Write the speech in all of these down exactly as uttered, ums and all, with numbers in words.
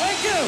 Thank you.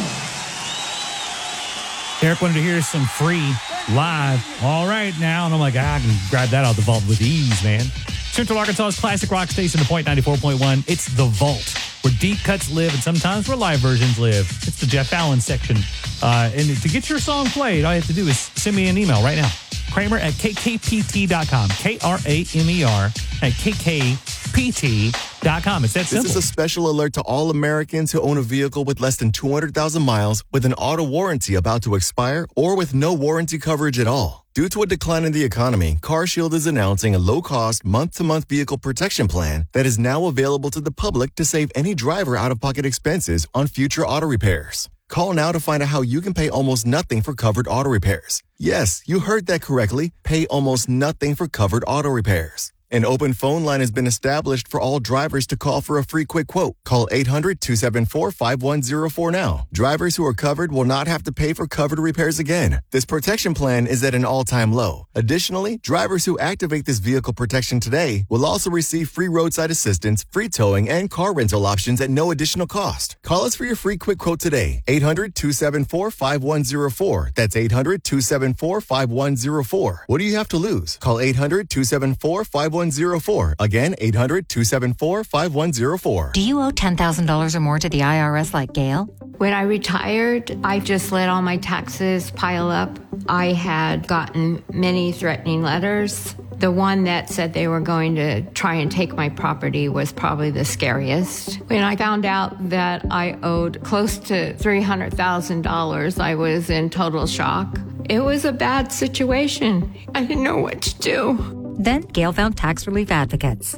Eric wanted to hear some free live. All right now. And I'm like, ah, I can grab that out the vault with ease, man. Central Arkansas's classic rock station, The Point ninety-four point one. It's The Vault, where deep cuts live and sometimes where live versions live. It's the Jeff Allen section. Uh, and to get your song played, all you have to do is send me an email right now. Kramer at K K P T dot com. K R A M E R at K K P T dot com. It's that simple. This is a special alert to all Americans who own a vehicle with less than two hundred thousand miles with an auto warranty about to expire or with no warranty coverage at all. Due to a decline in the economy, CarShield is announcing a low-cost, month-to-month vehicle protection plan that is now available to the public to save any driver out-of-pocket expenses on future auto repairs. Call now to find out how you can pay almost nothing for covered auto repairs. Yes, you heard that correctly. Pay almost nothing for covered auto repairs. An open phone line has been established for all drivers to call for a free quick quote. Call eight hundred, two seven four, five one zero four now. Drivers who are covered will not have to pay for covered repairs again. This protection plan is at an all-time low. Additionally, drivers who activate this vehicle protection today will also receive free roadside assistance, free towing, and car rental options at no additional cost. Call us for your free quick quote today. eight hundred, two seven four, five one zero four. That's eight hundred, two seven four, five one zero four. What do you have to lose? Call eight hundred, two seven four, five one zero four. Again, eight hundred, two seven four, five one zero four. Do you owe ten thousand dollars or more to the I R S like Gail? When I retired, I just let all my taxes pile up. I had gotten many threatening letters. The one that said they were going to try and take my property was probably the scariest. When I found out that I owed close to three hundred thousand dollars, I was in total shock. It was a bad situation. I didn't know what to do. Then Gail found tax relief advocates.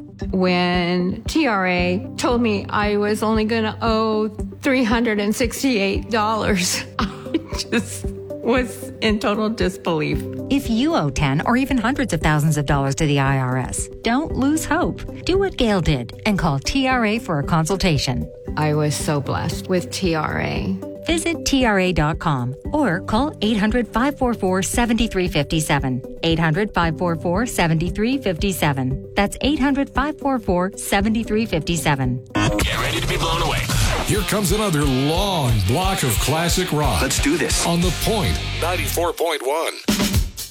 When T R A told me I was only going to owe three hundred sixty-eight dollars, I just was in total disbelief. If you owe ten or even hundreds of thousands of dollars to the I R S, don't lose hope. Do what Gail did and call T R A for a consultation. I was so blessed with T R A. Visit T R A dot com or call eight hundred, five four four, seven three five seven. eight hundred, five four four, seven three five seven. That's eight hundred, five four four, seven three five seven. Get ready to be blown away. Here comes another long block of classic rock. Let's do this. On The Point ninety-four point one.